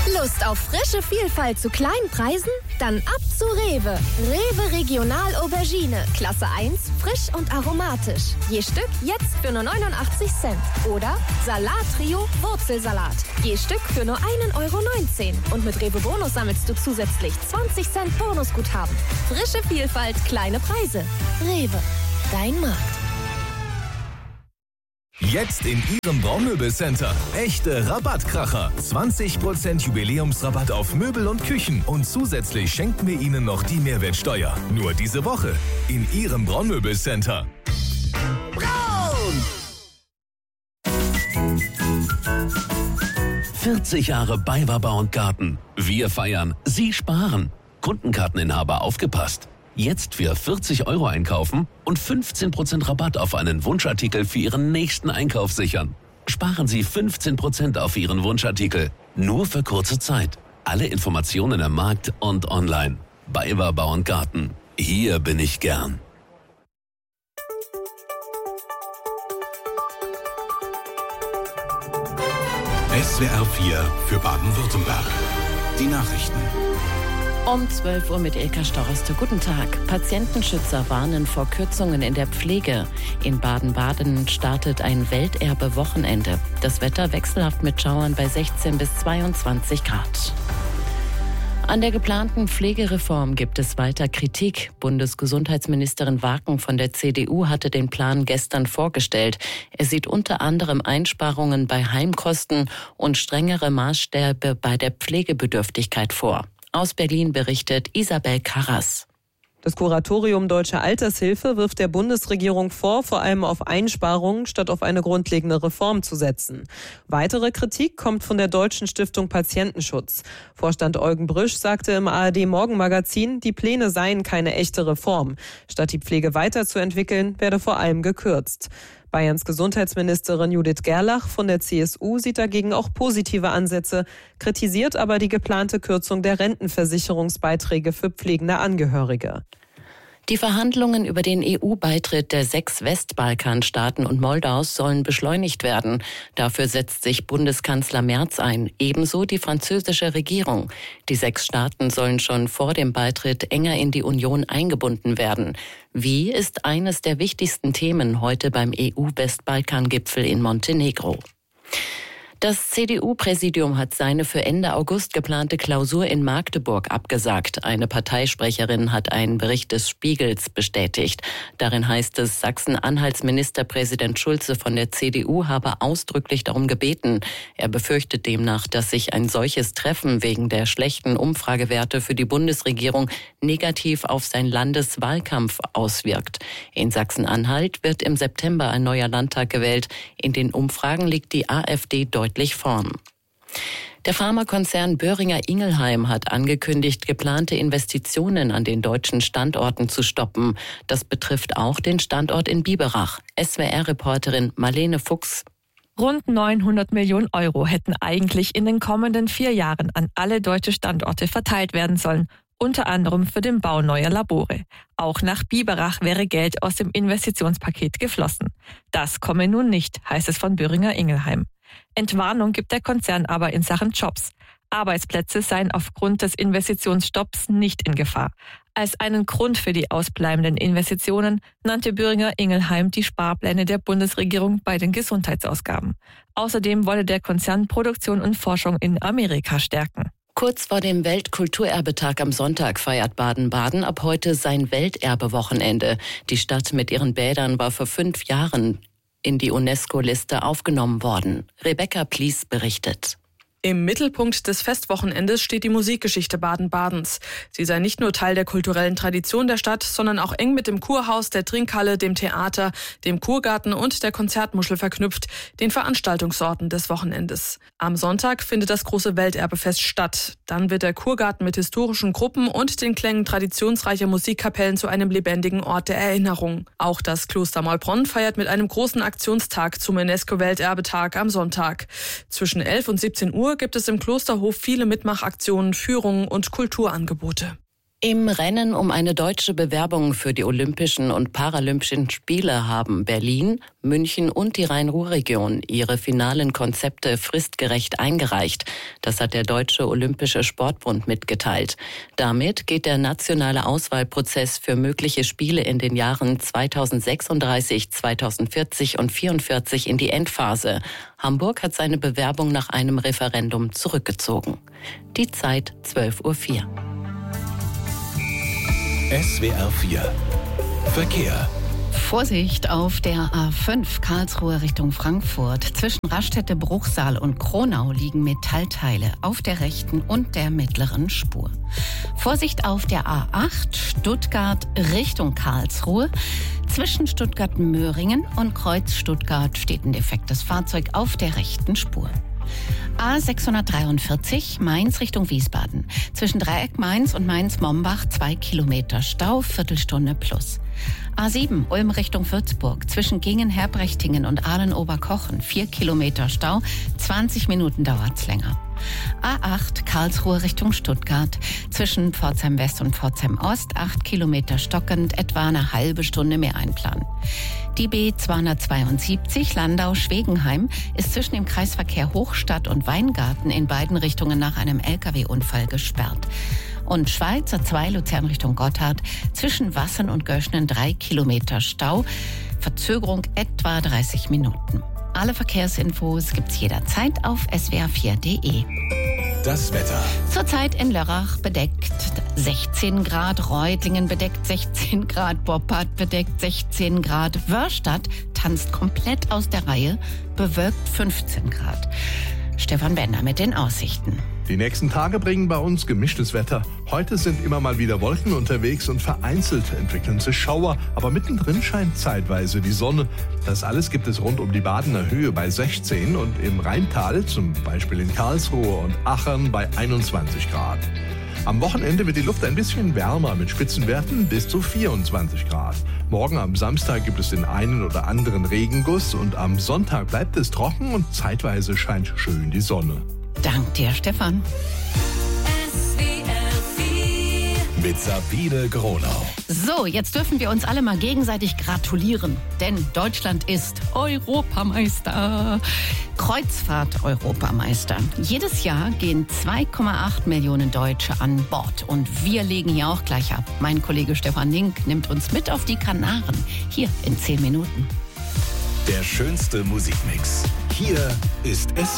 Lust auf frische Vielfalt zu kleinen Preisen? Dann ab zu Rewe. Rewe Regional Aubergine. Klasse 1, frisch und aromatisch. Je Stück jetzt für nur 89 Cent. Oder Salat Trio Wurzelsalat. Je Stück für nur 1,19 €. Und mit Rewe Bonus sammelst du zusätzlich 20 Cent Bonusguthaben. Frische Vielfalt, kleine Preise. Rewe, dein Markt. Jetzt in Ihrem Braumöbelcenter. Echte Rabattkracher. 20% Jubiläumsrabatt auf Möbel und Küchen. Und zusätzlich schenken wir Ihnen noch die Mehrwertsteuer. Nur diese Woche in Ihrem Braumöbelcenter. Braun! 40 Jahre BayWa Bau & Garten. Wir feiern, Sie sparen. Kundenkarteninhaber aufgepasst. Jetzt für 40 € einkaufen und 15% Rabatt auf einen Wunschartikel für Ihren nächsten Einkauf sichern. Sparen Sie 15% auf Ihren Wunschartikel. Nur für kurze Zeit. Alle Informationen im Markt und online. BayWa Bau & Garten. Hier bin ich gern. SWR 4 für Baden-Württemberg. Die Nachrichten. Um 12 Uhr mit Ilka Storoste. Guten Tag. Patientenschützer warnen vor Kürzungen in der Pflege. In Baden-Baden startet ein Welterbe-Wochenende. Das Wetter wechselhaft mit Schauern bei 16 bis 22 Grad. An der geplanten Pflegereform gibt es weiter Kritik. Bundesgesundheitsministerin Waken von der CDU hatte den Plan gestern vorgestellt. Er sieht unter anderem Einsparungen bei Heimkosten und strengere Maßstäbe bei der Pflegebedürftigkeit vor. Aus Berlin berichtet Isabel Karras. Das Kuratorium Deutsche Altershilfe wirft der Bundesregierung vor allem auf Einsparungen statt auf eine grundlegende Reform zu setzen. Weitere Kritik kommt von der Deutschen Stiftung Patientenschutz. Vorstand Eugen Brüsch sagte im ARD-Morgenmagazin, die Pläne seien keine echte Reform. Statt die Pflege weiterzuentwickeln, werde vor allem gekürzt. Bayerns Gesundheitsministerin Judith Gerlach von der CSU sieht dagegen auch positive Ansätze, kritisiert aber die geplante Kürzung der Rentenversicherungsbeiträge für pflegende Angehörige. Die Verhandlungen über den EU-Beitritt der 6 Westbalkanstaaten und Moldaus sollen beschleunigt werden. Dafür setzt sich Bundeskanzler Merz ein, ebenso die französische Regierung. Die 6 Staaten sollen schon vor dem Beitritt enger in die Union eingebunden werden. Wie ist eines der wichtigsten Themen heute beim EU-Westbalkan-Gipfel in Montenegro. Das CDU-Präsidium hat seine für Ende August geplante Klausur in Magdeburg abgesagt. Eine Parteisprecherin hat einen Bericht des Spiegels bestätigt. Darin heißt es, Sachsen-Anhalts Ministerpräsident Schulze von der CDU habe ausdrücklich darum gebeten. Er befürchtet demnach, dass sich ein solches Treffen wegen der schlechten Umfragewerte für die Bundesregierung negativ auf sein Landeswahlkampf auswirkt. In Sachsen-Anhalt wird im September ein neuer Landtag gewählt. In den Umfragen liegt die AfD deutlich vorn. Der Pharmakonzern Boehringer Ingelheim hat angekündigt, geplante Investitionen an den deutschen Standorten zu stoppen. Das betrifft auch den Standort in Biberach. SWR-Reporterin Marlene Fuchs. Rund 900 Millionen € hätten eigentlich in den kommenden 4 Jahren an alle deutsche Standorte verteilt werden sollen. Unter anderem für den Bau neuer Labore. Auch nach Biberach wäre Geld aus dem Investitionspaket geflossen. Das komme nun nicht, heißt es von Boehringer Ingelheim. Entwarnung gibt der Konzern aber in Sachen Jobs. Arbeitsplätze seien aufgrund des Investitionsstopps nicht in Gefahr. Als einen Grund für die ausbleibenden Investitionen nannte Boehringer Ingelheim die Sparpläne der Bundesregierung bei den Gesundheitsausgaben. Außerdem wolle der Konzern Produktion und Forschung in Amerika stärken. Kurz vor dem Weltkulturerbetag am Sonntag feiert Baden-Baden ab heute sein Welterbewochenende. Die Stadt mit ihren Bädern war vor 5 Jahren in die UNESCO-Liste aufgenommen worden. Rebecca Plies berichtet. Im Mittelpunkt des Festwochenendes steht die Musikgeschichte Baden-Badens. Sie sei nicht nur Teil der kulturellen Tradition der Stadt, sondern auch eng mit dem Kurhaus, der Trinkhalle, dem Theater, dem Kurgarten und der Konzertmuschel verknüpft, den Veranstaltungsorten des Wochenendes. Am Sonntag findet das große Welterbefest statt. Dann wird der Kurgarten mit historischen Gruppen und den Klängen traditionsreicher Musikkapellen zu einem lebendigen Ort der Erinnerung. Auch das Kloster Maulbronn feiert mit einem großen Aktionstag zum UNESCO-Welterbetag am Sonntag. Zwischen 11 und 17 Uhr gibt es im Klosterhof viele Mitmachaktionen, Führungen und Kulturangebote. Im Rennen um eine deutsche Bewerbung für die Olympischen und Paralympischen Spiele haben Berlin, München und die Rhein-Ruhr-Region ihre finalen Konzepte fristgerecht eingereicht. Das hat der Deutsche Olympische Sportbund mitgeteilt. Damit geht der nationale Auswahlprozess für mögliche Spiele in den Jahren 2036, 2040 und 2044 in die Endphase. Hamburg hat seine Bewerbung nach einem Referendum zurückgezogen. Die Zeit 12:04 Uhr. SWR 4 Verkehr. Vorsicht auf der A5 Karlsruhe Richtung Frankfurt. Zwischen Raststätte, Bruchsal und Kronau liegen Metallteile auf der rechten und der mittleren Spur. Vorsicht auf der A8 Stuttgart Richtung Karlsruhe. Zwischen Stuttgart-Möhringen und Kreuz Stuttgart steht ein defektes Fahrzeug auf der rechten Spur. A643 Mainz Richtung Wiesbaden. Zwischen Dreieck Mainz und Mainz-Mombach 2 Kilometer Stau, Viertelstunde plus. A7 Ulm Richtung Würzburg. Zwischen Gingen-Herbrechtingen und Aalen-Oberkochen 4 Kilometer Stau, 20 Minuten dauert's länger. A8 Karlsruhe Richtung Stuttgart. Zwischen Pforzheim West und Pforzheim Ost 8 Kilometer stockend, etwa eine halbe Stunde mehr einplanen. Die B272 Landau-Schwegenheim ist zwischen dem Kreisverkehr Hochstadt und Weingarten in beiden Richtungen nach einem Lkw-Unfall gesperrt. Und Schweizer 2 Luzern Richtung Gotthard zwischen Wassern und Göschnen 3 Kilometer Stau, Verzögerung etwa 30 Minuten. Alle Verkehrsinfos gibt's jederzeit auf swr4.de. Das Wetter. Zurzeit in Lörrach bedeckt 16 Grad, Reutlingen bedeckt 16 Grad, Boppard bedeckt 16 Grad, Wörstadt tanzt komplett aus der Reihe, bewölkt 15 Grad. Stefan Bender mit den Aussichten. Die nächsten Tage bringen bei uns gemischtes Wetter. Heute sind immer mal wieder Wolken unterwegs und vereinzelt entwickeln sich Schauer, aber mittendrin scheint zeitweise die Sonne. Das alles gibt es rund um die Badener Höhe bei 16 und im Rheintal, zum Beispiel in Karlsruhe und Achern, bei 21 Grad. Am Wochenende wird die Luft ein bisschen wärmer mit Spitzenwerten bis zu 24 Grad. Morgen am Samstag gibt es den einen oder anderen Regenguss und am Sonntag bleibt es trocken und zeitweise scheint schön die Sonne. Dank dir, Stefan. Mit Sabine Gronau. So, jetzt dürfen wir uns alle mal gegenseitig gratulieren, denn Deutschland ist Europameister. Kreuzfahrt-Europameister. Jedes Jahr gehen 2,8 Millionen Deutsche an Bord und wir legen hier auch gleich ab. Mein Kollege Stefan Link nimmt uns mit auf die Kanaren, hier in 10 Minuten. Der schönste Musikmix. Hier ist